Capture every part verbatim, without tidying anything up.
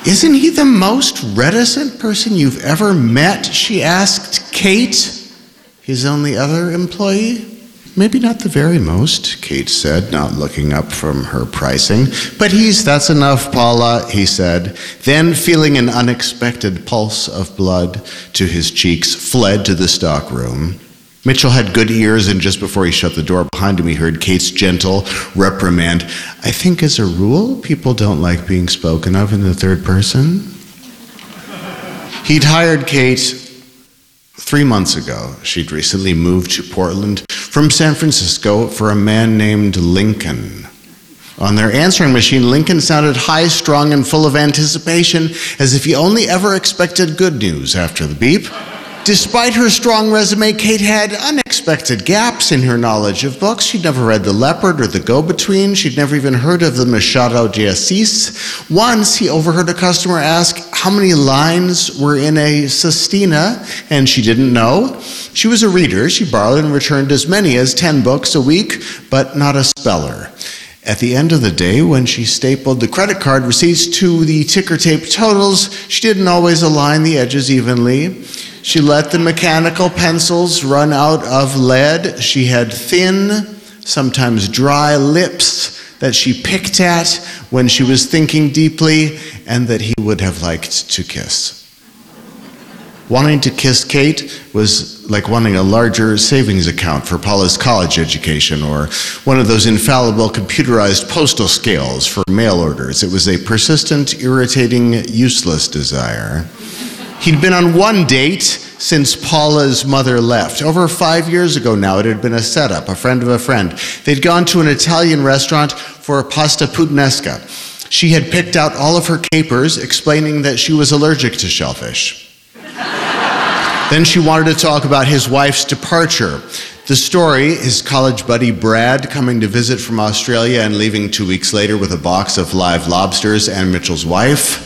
Isn't he the most reticent person you've ever met? She asked Kate, his only other employee. Maybe not the very most, Kate said, not looking up from her pricing. But he's, that's enough, Paula, he said. Then, feeling an unexpected pulse of blood to his cheeks, fled to the stockroom. Mitchell had good ears, and just before he shut the door behind him, he heard Kate's gentle reprimand. I think as a rule, people don't like being spoken of in the third person. He'd hired Kate three months ago. She'd recently moved to Portland from San Francisco for a man named Lincoln. On their answering machine, Lincoln sounded high-strung and full of anticipation, as if he only ever expected good news after the beep. Despite her strong resume, Kate had unexpected gaps in her knowledge of books. She'd never read The Leopard or The Go-Between. She'd never even heard of the Machado de Assis. Once, he overheard a customer ask how many lines were in a sestina, and she didn't know. She was a reader. She borrowed and returned as many as ten books a week, but not a speller. At the end of the day, when she stapled the credit card receipts to the ticker tape totals, she didn't always align the edges evenly. She let the mechanical pencils run out of lead. She had thin, sometimes dry lips that she picked at when she was thinking deeply and that he would have liked to kiss. Wanting to kiss Kate was like wanting a larger savings account for Paula's college education or one of those infallible computerized postal scales for mail orders. It was a persistent, irritating, useless desire. He'd been on one date since Paula's mother left. Over five years ago now, it had been a setup, a friend of a friend. They'd gone to an Italian restaurant for pasta puttanesca. She had picked out all of her capers, explaining that she was allergic to shellfish. Then she wanted to talk about his wife's departure. The story, his college buddy Brad coming to visit from Australia and leaving two weeks later with a box of live lobsters and Mitchell's wife,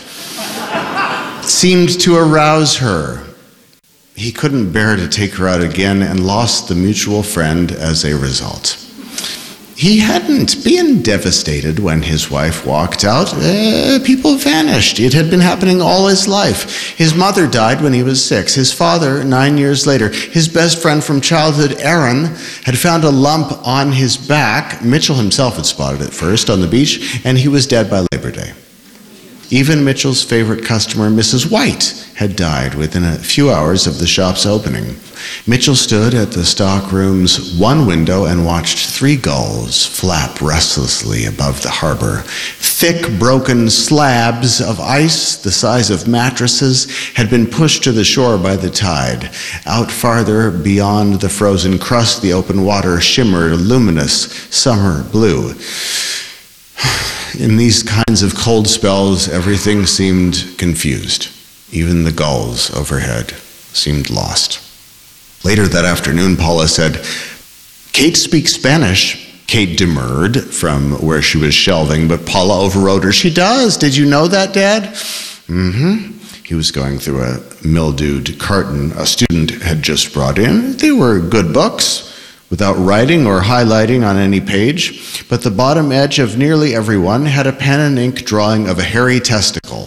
seemed to arouse her. He couldn't bear to take her out again and lost the mutual friend as a result. He hadn't been devastated when his wife walked out. Uh, people vanished. It had been happening all his life. His mother died when he was six. His father, nine years later. His best friend from childhood, Aaron, had found a lump on his back. Mitchell himself had spotted it first on the beach, and he was dead by Labor Day. Even Mitchell's favorite customer, Missus White, had died within a few hours of the shop's opening. Mitchell stood at the stockroom's one window and watched three gulls flap restlessly above the harbor. Thick, broken slabs of ice the size of mattresses had been pushed to the shore by the tide. Out farther, beyond the frozen crust, the open water shimmered a luminous summer blue. In these kinds of cold spells, everything seemed confused. Even the gulls overhead seemed lost. Later that afternoon, Paula said, Kate speaks Spanish. Kate demurred from where she was shelving, but Paula overrode her. She does. Did you know that, Dad? Mm-hmm. He was going through a mildewed carton a student had just brought in. They were good books, without writing or highlighting on any page, but the bottom edge of nearly every one had a pen and ink drawing of a hairy testicle.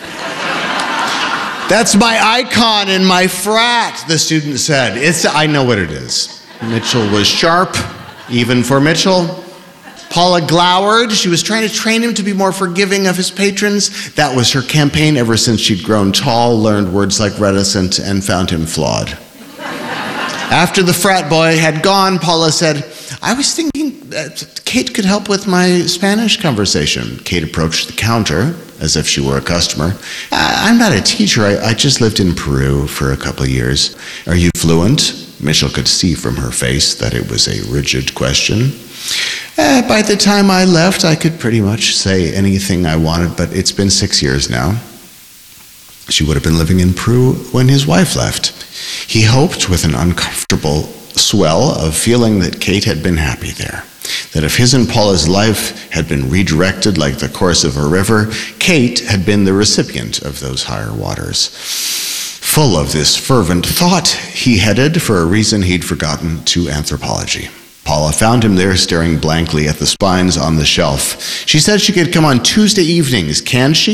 That's my icon in my frat, the student said. It's, I know what it is. Mitchell was sharp, even for Mitchell. Paula glowered. She was trying to train him to be more forgiving of his patrons. That was her campaign ever since she'd grown tall, learned words like reticent, and found him flawed. After the frat boy had gone, Paula said, I was thinking that Kate could help with my Spanish conversation. Kate approached the counter as if she were a customer. I'm not a teacher. I, I just lived in Peru for a couple of years. Are you fluent? Mitchell could see from her face that it was a rigid question. Uh, by the time I left, I could pretty much say anything I wanted, but it's been six years now. She would have been living in Peru when his wife left. He hoped with an uncomfortable swell of feeling that Kate had been happy there, that if his and Paula's life had been redirected like the course of a river, Kate had been the recipient of those higher waters. Full of this fervent thought, he headed, for a reason he'd forgotten, to anthropology. Paula found him there staring blankly at the spines on the shelf. She said she could come on Tuesday evenings. Can she?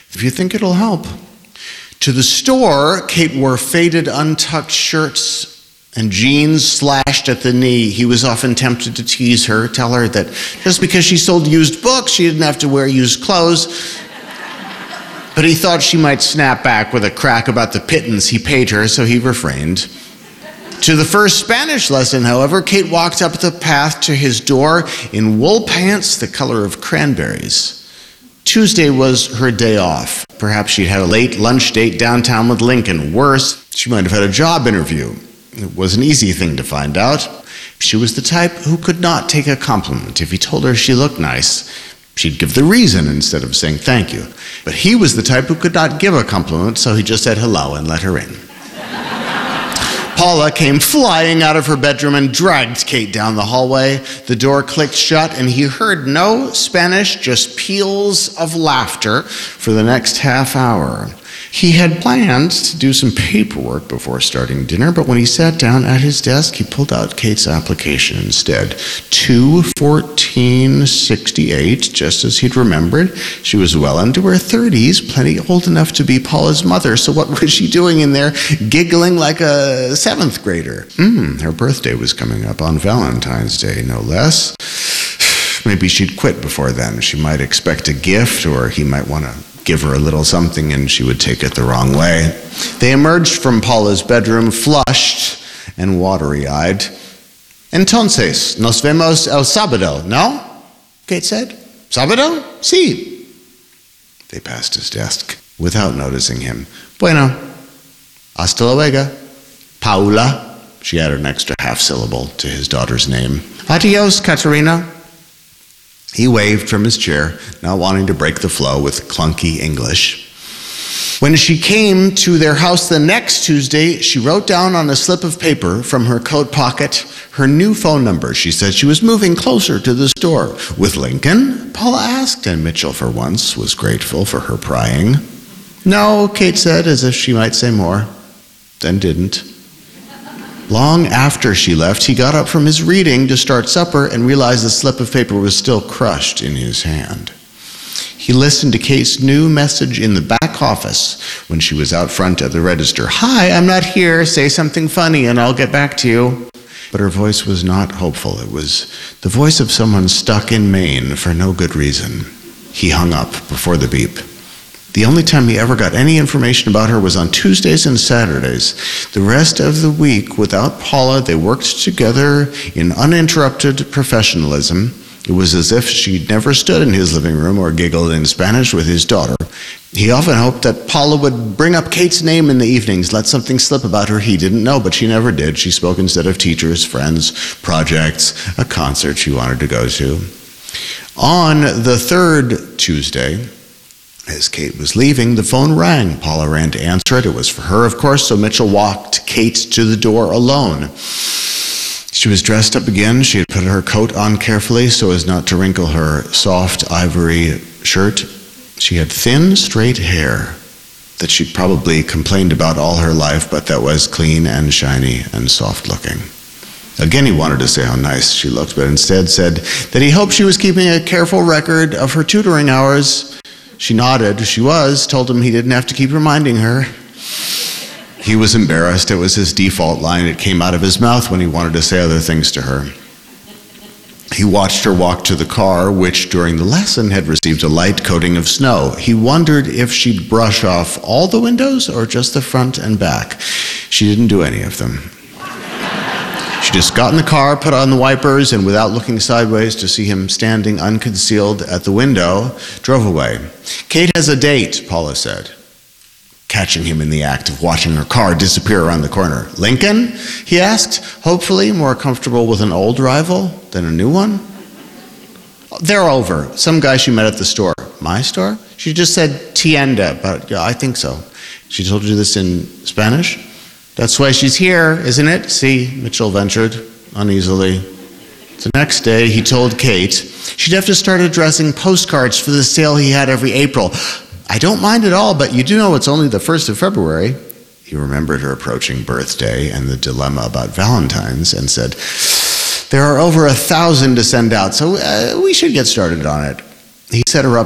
if you think it'll help. To the store, Kate wore faded, untucked shirts and jeans slashed at the knee. He was often tempted to tease her, tell her that just because she sold used books, she didn't have to wear used clothes. But he thought she might snap back with a crack about the pittance he paid her, so he refrained. To the first Spanish lesson, however, Kate walked up the path to his door in wool pants the color of cranberries. Tuesday was her day off. Perhaps she'd had a late lunch date downtown with Lincoln. Worse, she might have had a job interview. It was an easy thing to find out. She was the type who could not take a compliment. If he told her she looked nice, she'd give the reason instead of saying thank you. But he was the type who could not give a compliment, so he just said hello and let her in. Paula came flying out of her bedroom and dragged Kate down the hallway. The door clicked shut, and he heard no Spanish, just peals of laughter for the next half hour. He had planned to do some paperwork before starting dinner, but when he sat down at his desk, he pulled out Kate's application instead. two fourteen sixty-eight, just as he'd remembered. She was well into her thirties, plenty old enough to be Paula's mother, so what was she doing in there, giggling like a seventh grader? Hmm, her birthday was coming up on Valentine's Day, no less. Maybe she'd quit before then. She might expect a gift, or he might want to give her a little something and she would take it the wrong way. They emerged from Paula's bedroom, flushed and watery-eyed. Entonces, nos vemos el sábado, no? Kate said. Sábado? Sí. They passed his desk without noticing him. Bueno. Hasta luego. Paula. She added an extra half-syllable to his daughter's name. Adios, Katerina. He waved from his chair, not wanting to break the flow with clunky English. When she came to their house the next Tuesday, she wrote down on a slip of paper from her coat pocket her new phone number. She said she was moving closer to the store. With Lincoln? Paula asked, and Mitchell for once was grateful for her prying. No, Kate said, as if she might say more, then didn't. Long after she left, he got up from his reading to start supper and realized the slip of paper was still crushed in his hand. He listened to Kate's new message in the back office when she was out front at the register. Hi, I'm not here. Say something funny and I'll get back to you. But her voice was not hopeful. It was the voice of someone stuck in Maine for no good reason. He hung up before the beep. The only time he ever got any information about her was on Tuesdays and Saturdays. The rest of the week, without Paula, they worked together in uninterrupted professionalism. It was as if she'd never stood in his living room or giggled in Spanish with his daughter. He often hoped that Paula would bring up Kate's name in the evenings, let something slip about her he didn't know, but she never did. She spoke instead of teachers, friends, projects, a concert she wanted to go to. On the third Tuesday, as Kate was leaving, the phone rang. Paula ran to answer it. It was for her, of course, so Mitchell walked Kate to the door alone. She was dressed up again. She had put her coat on carefully so as not to wrinkle her soft ivory shirt. She had thin, straight hair that she'd probably complained about all her life, but that was clean and shiny and soft-looking. Again, he wanted to say how nice she looked, but instead said that he hoped she was keeping a careful record of her tutoring hours. She nodded. She was, told him he didn't have to keep reminding her. He was embarrassed. It was his default line. It came out of his mouth when he wanted to say other things to her. He watched her walk to the car, which during the lesson had received a light coating of snow. He wondered if she'd brush off all the windows or just the front and back. She didn't do any of them. She just got in the car, put on the wipers, and without looking sideways to see him standing unconcealed at the window, drove away. Kate has a date, Paula said, catching him in the act of watching her car disappear around the corner. Lincoln? He asked, hopefully more comfortable with an old rival than a new one. They're over. Some guy she met at the store. My store? She just said tienda, but yeah, I think so. She told you this in Spanish? That's why she's here, isn't it? See, Mitchell ventured uneasily. The next day, he told Kate she'd have to start addressing postcards for the sale he had every April. I don't mind at all, but you do know it's only the first of February. He remembered her approaching birthday and the dilemma about Valentine's and said, there are over a thousand to send out, so uh, we should get started on it. He set her up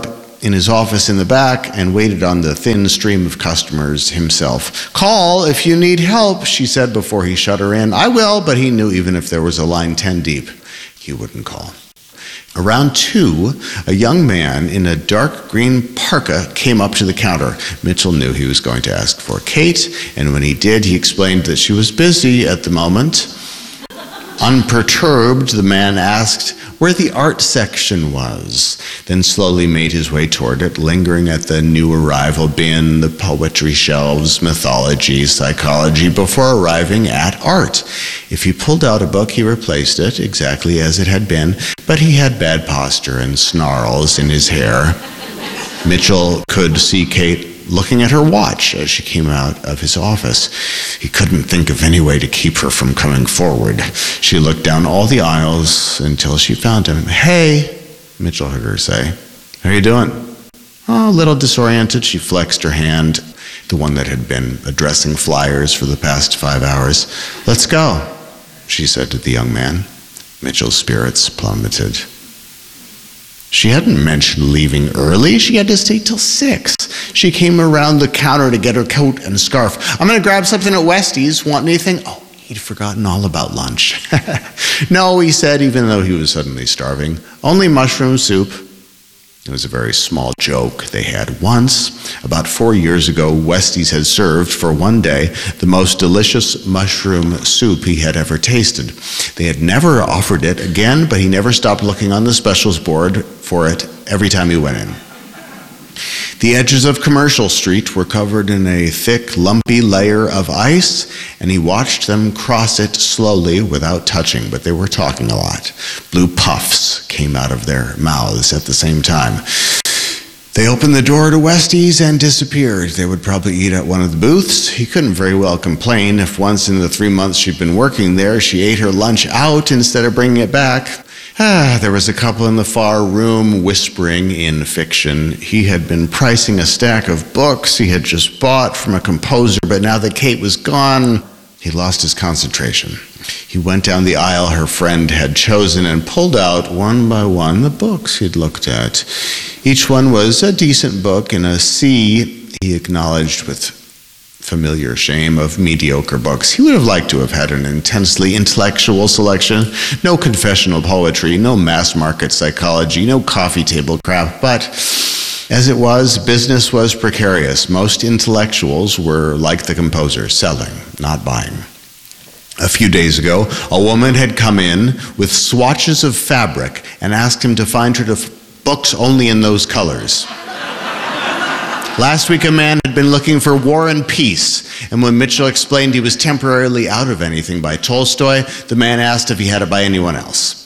in his office in the back and waited on the thin stream of customers himself. "Call if you need help," she said before he shut her in. "I will," but he knew even if there was a line ten deep, he wouldn't call. Around two, a young man in a dark green parka came up to the counter. Mitchell knew he was going to ask for Kate, and when he did, he explained that she was busy at the moment. Unperturbed, the man asked where the art section was, then slowly made his way toward it, lingering at the new arrival bin, the poetry shelves, mythology, psychology, before arriving at art. If he pulled out a book, he replaced it exactly as it had been, but he had bad posture and snarls in his hair. Mitchell could see Kate looking at her watch as she came out of his office. He couldn't think of any way to keep her from coming forward. She looked down all the aisles until she found him. "Hey," Mitchell heard her say. "How you doing?" Oh, a little disoriented, she flexed her hand, the one that had been addressing flyers for the past five hours. "Let's go," she said to the young man. Mitchell's spirits plummeted. She hadn't mentioned leaving early. She had to stay till six. She came around the counter to get her coat and scarf. "I'm going to grab something at Westie's. Want anything?" Oh, he'd forgotten all about lunch. "No," he said, even though he was suddenly starving. "Only mushroom soup." It was a very small joke they had once. About four years ago, Westie's had served for one day the most delicious mushroom soup he had ever tasted. They had never offered it again, but he never stopped looking on the specials board for it every time he went in. The edges of Commercial Street were covered in a thick, lumpy layer of ice, and he watched them cross it slowly without touching, but they were talking a lot. Blue puffs came out of their mouths at the same time. They opened the door to Westie's and disappeared. They would probably eat at one of the booths. He couldn't very well complain if once in the three months she'd been working there, she ate her lunch out instead of bringing it back. Ah, there was a couple in the far room whispering in fiction. He had been pricing a stack of books he had just bought from a composer, but now that Kate was gone, he lost his concentration. He went down the aisle her friend had chosen and pulled out one by one the books he'd looked at. Each one was a decent book in a sea, he acknowledged with familiar shame, of mediocre books. He would have liked to have had an intensely intellectual selection. No confessional poetry, no mass market psychology, no coffee table crap, but as it was, business was precarious. Most intellectuals were like the composer, selling, not buying. A few days ago, a woman had come in with swatches of fabric and asked him to find her to books only in those colors. Last week, a man had been looking for War and Peace, and when Mitchell explained he was temporarily out of anything by Tolstoy, the man asked if he had it by anyone else.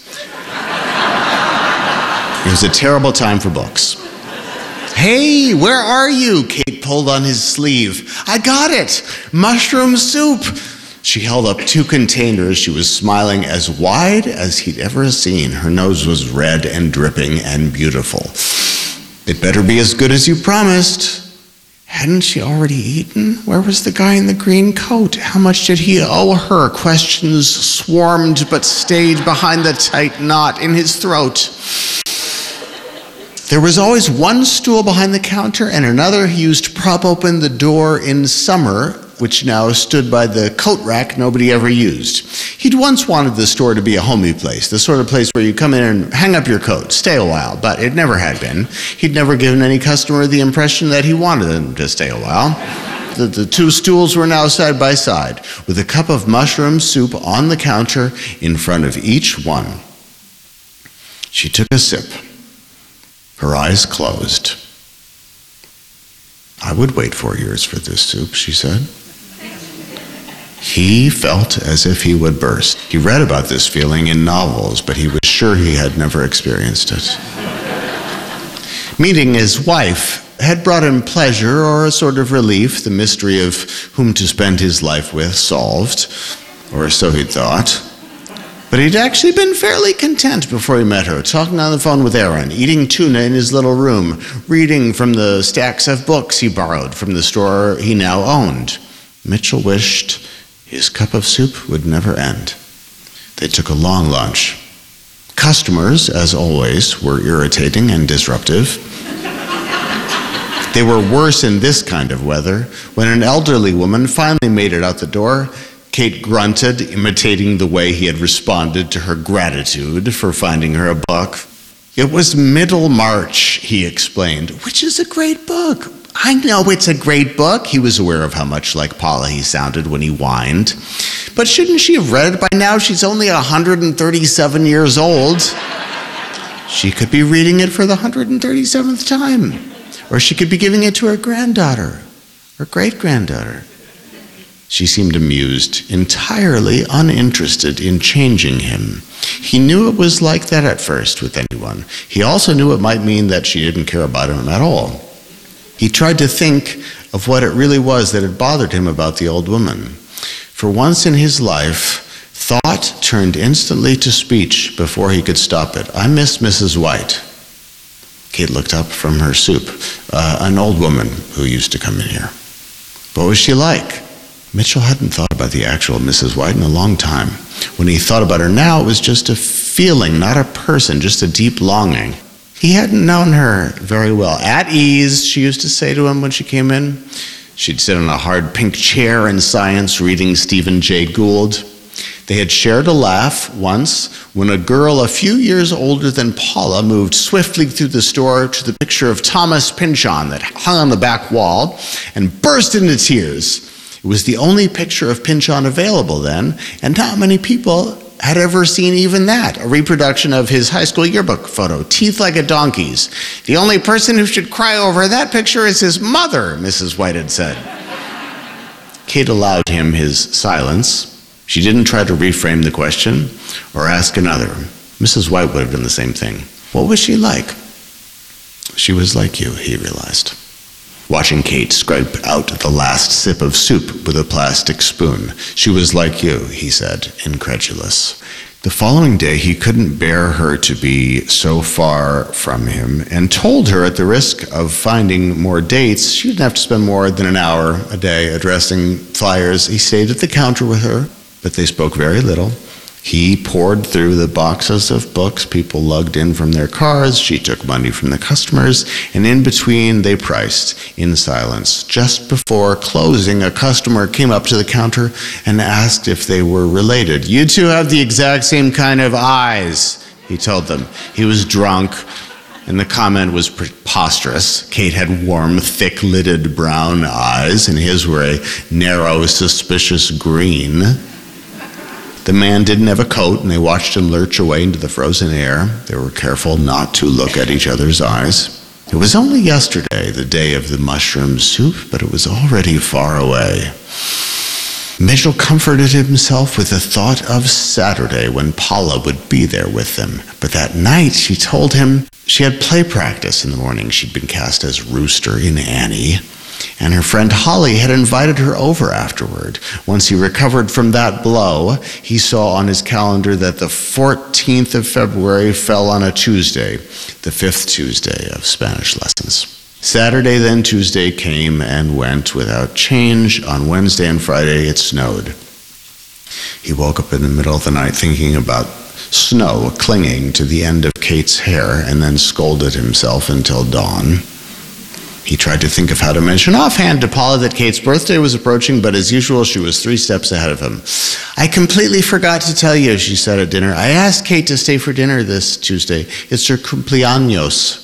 It was a terrible time for books. "Hey, where are you?" Kate pulled on his sleeve. "I got it! Mushroom soup!" She held up two containers. She was smiling as wide as he'd ever seen. Her nose was red and dripping and beautiful. "It better be as good as you promised." Hadn't she already eaten? Where was the guy in the green coat? How much did he owe her? Questions swarmed but stayed behind the tight knot in his throat. There was always one stool behind the counter and another he used to prop open the door in summer, which now stood by the coat rack nobody ever used. He'd once wanted the store to be a homey place, the sort of place where you come in and hang up your coat, stay a while, but it never had been. He'd never given any customer the impression that he wanted them to stay a while. The, the two stools were now side by side, with a cup of mushroom soup on the counter in front of each one. She took a sip. Her eyes closed. "I would wait four years for this soup," she said. He felt as if he would burst. He read about this feeling in novels, but he was sure he had never experienced it. Meeting his wife had brought him pleasure or a sort of relief, the mystery of whom to spend his life with solved, or so he'd thought. But he'd actually been fairly content before he met her, talking on the phone with Aaron, eating tuna in his little room, reading from the stacks of books he borrowed from the store he now owned. Mitchell wished his cup of soup would never end. They took a long lunch. Customers, as always, were irritating and disruptive. They were worse in this kind of weather. When an elderly woman finally made it out the door, Kate grunted, imitating the way he had responded to her gratitude for finding her a book. It was Middlemarch, he explained, which is a great book. I know it's a great book. He was aware of how much like Paula he sounded when he whined. But shouldn't she have read it by now? She's only one hundred thirty-seven years old. She could be reading it for the one hundred thirty-seventh time. Or she could be giving it to her granddaughter, or great-granddaughter. She seemed amused, entirely uninterested in changing him. He knew it was like that at first with anyone. He also knew it might mean that she didn't care about him at all. He tried to think of what it really was that had bothered him about the old woman. For once in his life, thought turned instantly to speech before he could stop it. I miss Missus White. Kate looked up from her soup. Uh, an old woman who used to come in here. What was she like? Mitchell hadn't thought about the actual Missus White in a long time. When he thought about her now, it was just a feeling, not a person, just a deep longing. He hadn't known her very well. At ease, she used to say to him when she came in. She'd sit on a hard pink chair in science reading Stephen Jay Gould. They had shared a laugh once when a girl a few years older than Paula moved swiftly through the store to the picture of Thomas Pynchon that hung on the back wall and burst into tears. It was the only picture of Pynchon available then, and not many people had ever seen even that, a reproduction of his high school yearbook photo, teeth like a donkey's. The only person who should cry over that picture is his mother, Missus White had said. Kate allowed him his silence. She didn't try to reframe the question or ask another. Missus White would have done the same thing. What was she like? She was like you, he realized. Watching Kate scrape out the last sip of soup with a plastic spoon. She was like you, he said, incredulous. The following day, he couldn't bear her to be so far from him and told her at the risk of finding more dates, she didn't have to spend more than an hour a day addressing flyers. He stayed at the counter with her, but they spoke very little. He poured through the boxes of books people lugged in from their cars. She took money from the customers, and in between they priced in silence. Just before closing, a customer came up to the counter and asked if they were related. You two have the exact same kind of eyes, he told them. He was drunk, and the comment was preposterous. Kate had warm, thick-lidded brown eyes, and his were a narrow, suspicious green. The man didn't have a coat, and they watched him lurch away into the frozen air. They were careful not to look at each other's eyes. It was only yesterday, the day of the mushroom soup, but it was already far away. Mitchell comforted himself with the thought of Saturday when Paula would be there with them. But that night, she told him she had play practice in the morning. She'd been cast as Rooster in Annie. And her friend Holly had invited her over afterward. Once he recovered from that blow, he saw on his calendar that the fourteenth of February fell on a Tuesday, the fifth Tuesday of Spanish lessons. Saturday, then Tuesday came and went without change. On Wednesday and Friday, it snowed. He woke up in the middle of the night thinking about snow clinging to the end of Kate's hair and then scolded himself until dawn. He tried to think of how to mention offhand to Paula that Kate's birthday was approaching, but as usual, she was three steps ahead of him. I completely forgot to tell you, she said at dinner. I asked Kate to stay for dinner this Tuesday. It's her cumpleaños.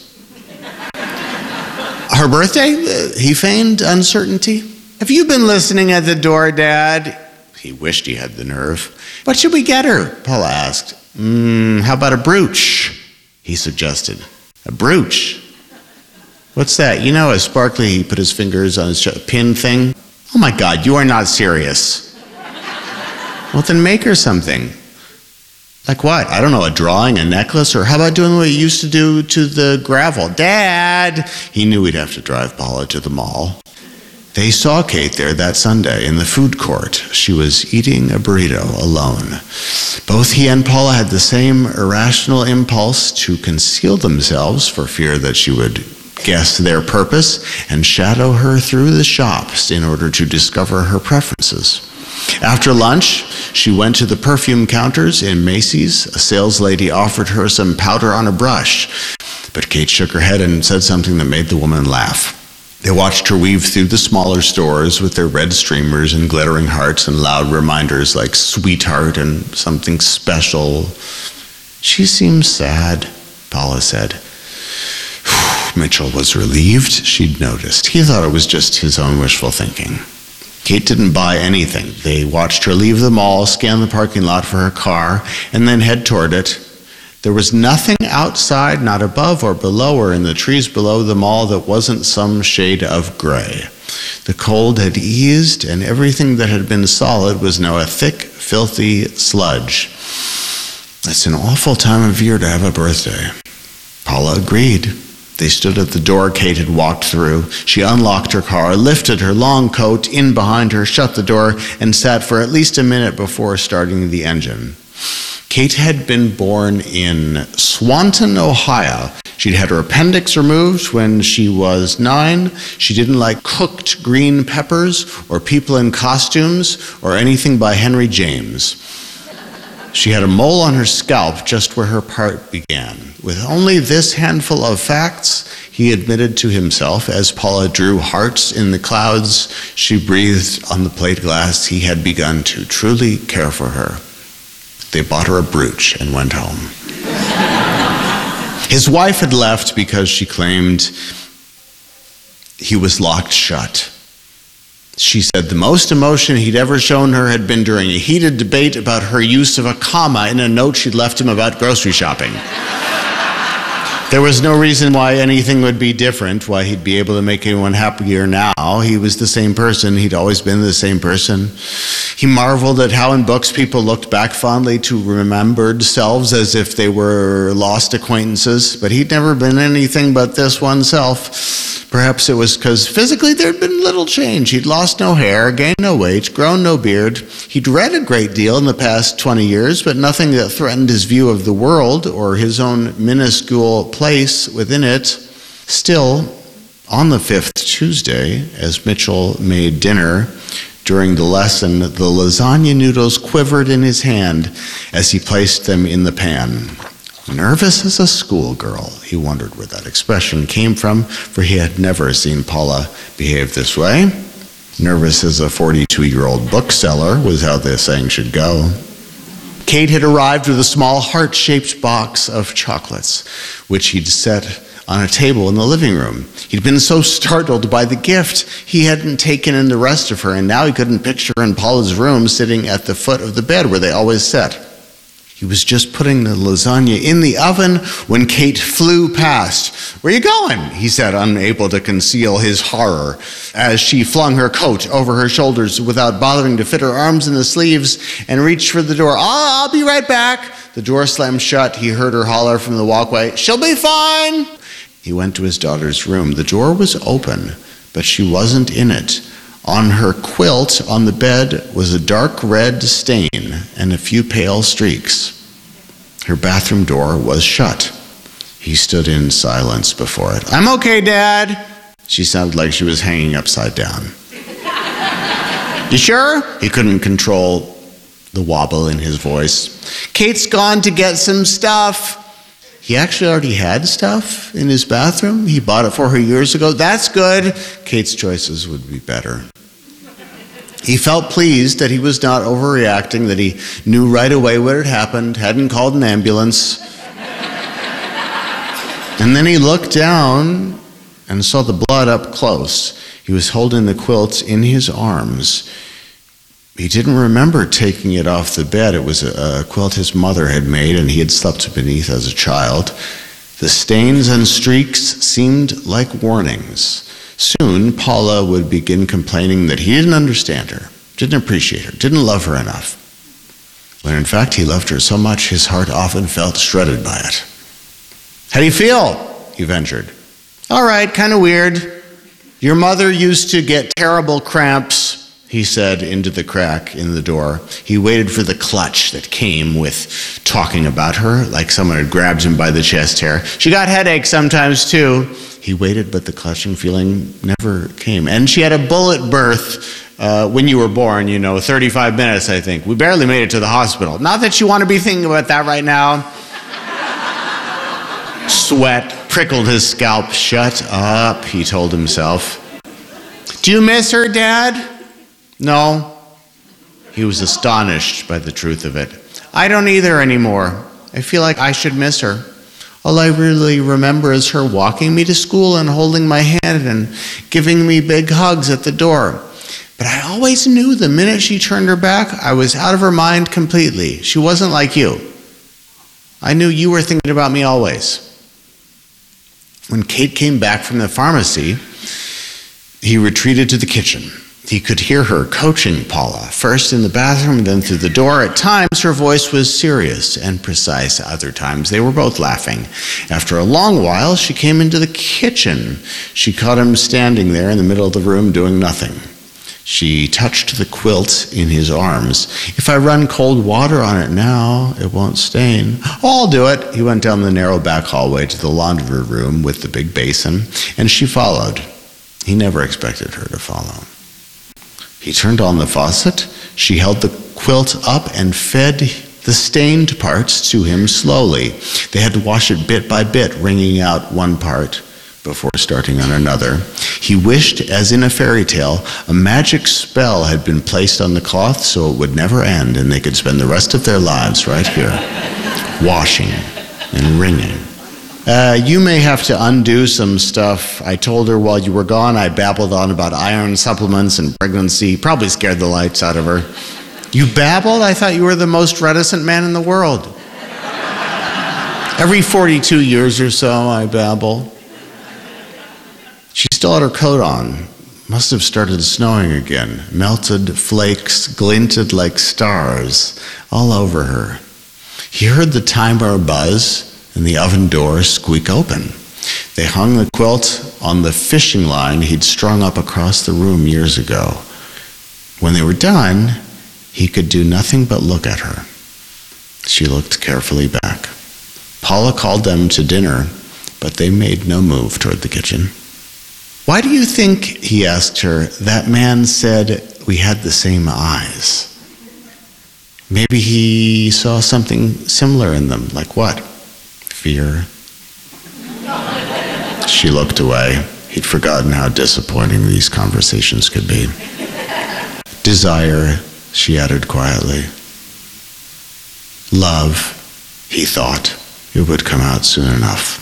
Her birthday? Uh, he feigned uncertainty. Have you been listening at the door, Dad? He wished he had the nerve. What should we get her? Paula asked. Mm, how about a brooch? He suggested. A brooch? What's that? You know, as Sparkly, he put his fingers on his ch- pin thing. Oh my God, you are not serious. Well, then make her something. Like what? I don't know, a drawing, a necklace, or how about doing what you used to do to the gravel? Dad! He knew he'd have to drive Paula to the mall. They saw Kate there that Sunday in the food court. She was eating a burrito alone. Both he and Paula had the same irrational impulse to conceal themselves for fear that she would guess their purpose and shadow her through the shops in order to discover her preferences. After lunch, she went to the perfume counters in Macy's. A saleslady offered her some powder on a brush, but Kate shook her head and said something that made the woman laugh. They watched her weave through the smaller stores with their red streamers and glittering hearts and loud reminders like sweetheart and something special. She seems sad, Paula said. Mitchell was relieved she'd noticed. He thought it was just his own wishful thinking. Kate didn't buy anything. They watched her leave the mall, scan the parking lot for her car, and then head toward it. There was nothing outside, not above or below or in the trees below the mall that wasn't some shade of gray. The cold had eased, and everything that had been solid was now a thick, filthy sludge. It's an awful time of year to have a birthday. Paula agreed. They stood at the door Kate had walked through. She unlocked her car, lifted her long coat in behind her, shut the door, and sat for at least a minute before starting the engine. Kate had been born in Swanton, Ohio. She'd had her appendix removed when she was nine. She didn't like cooked green peppers or people in costumes or anything by Henry James. She had a mole on her scalp just where her part began. With only this handful of facts, he admitted to himself, as Paula drew hearts in the clouds she breathed on the plate glass, he had begun to truly care for her. They bought her a brooch and went home. His wife had left because she claimed he was locked shut. She said the most emotion he'd ever shown her had been during a heated debate about her use of a comma in a note she'd left him about grocery shopping. There was no reason why anything would be different, why he'd be able to make anyone happier now. He was the same person. He'd always been the same person. He marveled at how in books people looked back fondly to remembered selves as if they were lost acquaintances, but he'd never been anything but this one self. Perhaps it was because physically there'd been little change. He'd lost no hair, gained no weight, grown no beard. He'd read a great deal in the past twenty years, but nothing that threatened his view of the world or his own minuscule place within it. Still, on the fifth Tuesday, as Mitchell made dinner, during the lesson, the lasagna noodles quivered in his hand as he placed them in the pan. Nervous as a schoolgirl, he wondered where that expression came from, for he had never seen Paula behave this way. Nervous as a forty-two-year-old bookseller was how the saying should go. Kate had arrived with a small heart-shaped box of chocolates, which he'd set on a table in the living room. He'd been so startled by the gift, he hadn't taken in the rest of her, and now he couldn't picture her in Paula's room sitting at the foot of the bed where they always sat. He was just putting the lasagna in the oven when Kate flew past. "Where you going?" he said, unable to conceal his horror, as she flung her coat over her shoulders without bothering to fit her arms in the sleeves and reached for the door. "I'll, I'll be right back." The door slammed shut. He heard her holler from the walkway, "She'll be fine." He went to his daughter's room. The door was open, but she wasn't in it. On her quilt on the bed was a dark red stain and a few pale streaks. Her bathroom door was shut. He stood in silence before it. "I'm okay, Dad." She sounded like she was hanging upside down. "You sure?" He couldn't control the wobble in his voice. "Kate's gone to get some stuff." He actually already had stuff in his bathroom. He bought it for her years ago. That's good. Kate's choices would be better. He felt pleased that he was not overreacting, that he knew right away what had happened, hadn't called an ambulance. And then he looked down and saw the blood up close. He was holding the quilt in his arms. He didn't remember taking it off the bed. It was a, a quilt his mother had made and he had slept beneath as a child. The stains and streaks seemed like warnings. Soon, Paula would begin complaining that he didn't understand her, didn't appreciate her, didn't love her enough. When in fact he loved her so much his heart often felt shredded by it. "How do you feel?" he ventured. "All right, kind of weird. Your mother used to get terrible cramps," he said into the crack in the door. He waited for the clutch that came with talking about her, like someone had grabbed him by the chest hair. "She got headaches sometimes too." He waited, but the clutching feeling never came. "And she had a bullet birth uh, when you were born, you know, thirty-five minutes, I think. We barely made it to the hospital. Not that you want to be thinking about that right now." Sweat prickled his scalp. "Shut up," he told himself. Do you miss her, Dad? No. He was astonished by the truth of it. I don't either anymore. I feel like I should miss her. All I really remember is her walking me to school and holding my hand and giving me big hugs at the door. But I always knew the minute she turned her back, I was out of her mind completely. She wasn't like you. I knew you were thinking about me always. When Kate came back from the pharmacy, he retreated to the kitchen. He could hear her coaching Paula, first in the bathroom, then through the door. At times, her voice was serious and precise. Other times, they were both laughing. After a long while, she came into the kitchen. She caught him standing there in the middle of the room doing nothing. She touched the quilt in his arms. If I run cold water on it now, it won't stain. Oh, I'll do it. He went down the narrow back hallway to the laundry room with the big basin, and she followed. He never expected her to follow. He turned on the faucet. She held the quilt up and fed the stained parts to him slowly. They had to wash it bit by bit, wringing out one part before starting on another. He wished, as in a fairy tale, a magic spell had been placed on the cloth so it would never end and they could spend the rest of their lives right here, washing and wringing. Uh, you may have to undo some stuff. I told her while you were gone, I babbled on about iron supplements and pregnancy. Probably scared the lights out of her. You babbled? I thought you were the most reticent man in the world. Every forty-two years or so, I babble. She still had her coat on. Must have started snowing again. Melted flakes glinted like stars all over her. He heard the timer buzz and the oven door squeak open. They hung the quilt on the fishing line he'd strung up across the room years ago. When they were done, he could do nothing but look at her. She looked carefully back. Paula called them to dinner, but they made no move toward the kitchen. Why do you think, he asked her, that man said we had the same eyes? Maybe he saw something similar in them, like what? Fear. She looked away. He'd forgotten how disappointing these conversations could be. Desire, she added quietly. Love, he thought. It would come out soon enough.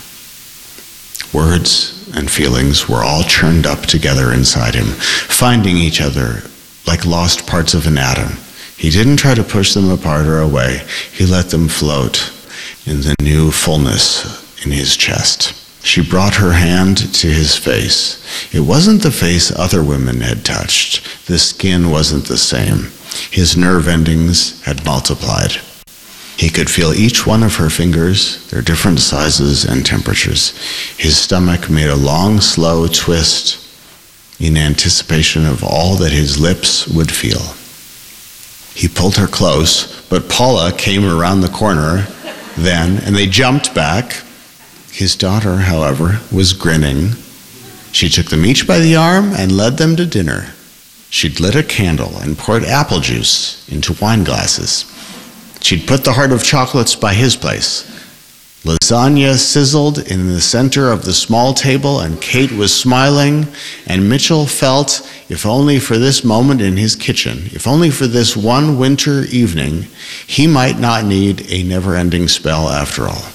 Words and feelings were all churned up together inside him, finding each other like lost parts of an atom. He didn't try to push them apart or away. He let them float in the new fullness in his chest. She brought her hand to his face. It wasn't the face other women had touched. The skin wasn't the same. His nerve endings had multiplied. He could feel each one of her fingers, their different sizes and temperatures. His stomach made a long, slow twist in anticipation of all that his lips would feel. He pulled her close, but Paula came around the corner then, and they jumped back. His daughter, however, was grinning. She took them each by the arm and led them to dinner. She'd lit a candle and poured apple juice into wine glasses. She'd put the heart of chocolates by his place. Lasagna sizzled in the center of the small table, and Kate was smiling, and Mitchell felt, if only for this moment in his kitchen, if only for this one winter evening, he might not need a never-ending spell after all.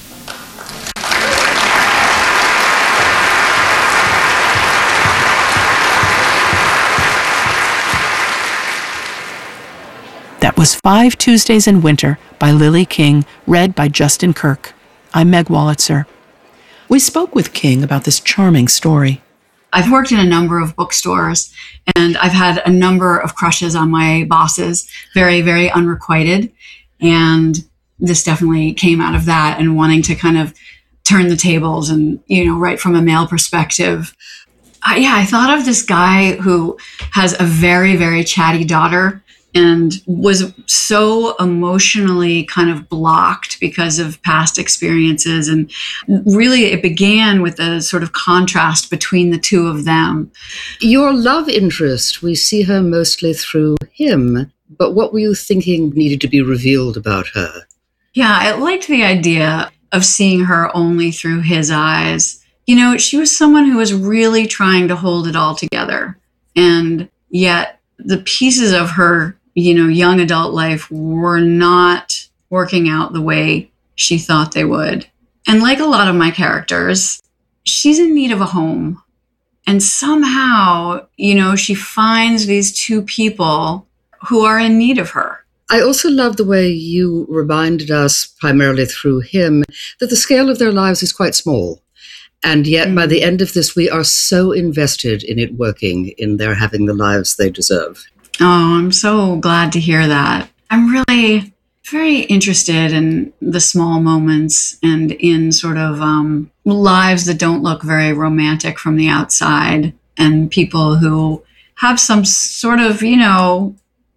That was Five Tuesdays in Winter by Lily King, read by Justin Kirk. I'm Meg Wolitzer. We spoke with King about this charming story. I've worked in a number of bookstores, and I've had a number of crushes on my bosses, very, very unrequited. And this definitely came out of that and wanting to kind of turn the tables and, you know, write from a male perspective. I, yeah, I thought of this guy who has a very, very chatty daughter and was so emotionally kind of blocked because of past experiences. And really, it began with a sort of contrast between the two of them. Your love interest, we see her mostly through him, but what were you thinking needed to be revealed about her? Yeah, I liked the idea of seeing her only through his eyes. You know, she was someone who was really trying to hold it all together. And yet the pieces of her, you know, young adult life were not working out the way she thought they would. And like a lot of my characters, she's in need of a home. And somehow, you know, she finds these two people who are in need of her. I also love the way you reminded us, primarily through him, that the scale of their lives is quite small. And yet, mm. by the end of this, we are so invested in it working, in their having the lives they deserve. Oh, I'm so glad to hear that. I'm really very interested in the small moments and in sort of um, lives that don't look very romantic from the outside, and people who have some sort of, you know,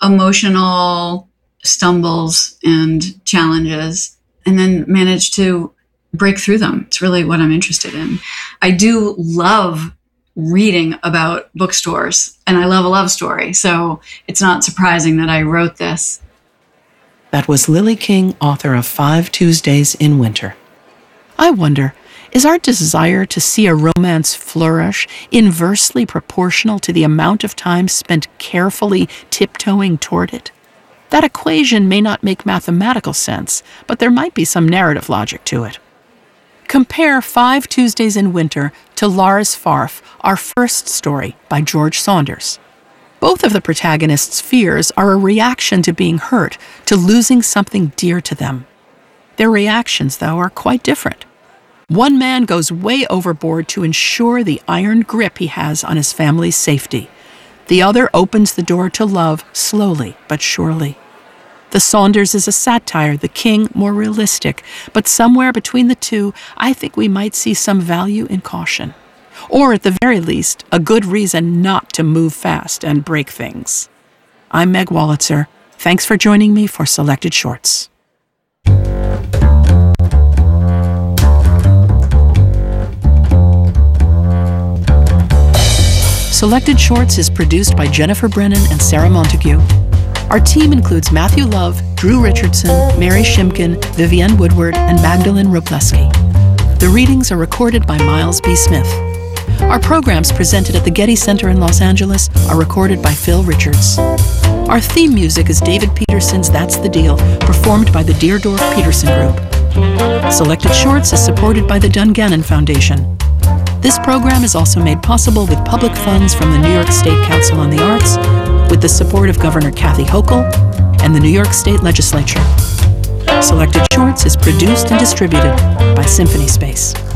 emotional stumbles and challenges and then manage to break through them. It's really what I'm interested in. I do love reading about bookstores, and I love a love story. So it's not surprising that I wrote this. That was Lily King, author of Five Tuesdays in Winter. I wonder, is our desire to see a romance flourish inversely proportional to the amount of time spent carefully tiptoeing toward it? That equation may not make mathematical sense, but there might be some narrative logic to it. Compare Five Tuesdays in Winter to Lars Farf, our first story by George Saunders. Both of the protagonists' fears are a reaction to being hurt, to losing something dear to them. Their reactions, though, are quite different. One man goes way overboard to ensure the iron grip he has on his family's safety. The other opens the door to love slowly but surely. The Saunders is a satire, the King more realistic, but somewhere between the two, I think we might see some value in caution. Or at the very least, a good reason not to move fast and break things. I'm Meg Wolitzer. Thanks for joining me for Selected Shorts. Selected Shorts is produced by Jennifer Brennan and Sarah Montague. Our team includes Matthew Love, Drew Richardson, Mary Shimkin, Vivienne Woodward, and Magdalene Robleski. The readings are recorded by Miles B. Smith. Our programs presented at the Getty Center in Los Angeles are recorded by Phil Richards. Our theme music is David Peterson's That's the Deal, performed by the Deerdorf Peterson Group. Selected Shorts is supported by the Dungannon Foundation. This program is also made possible with public funds from the New York State Council on the Arts, with the support of Governor Kathy Hochul and the New York State Legislature. Selected Shorts is produced and distributed by Symphony Space.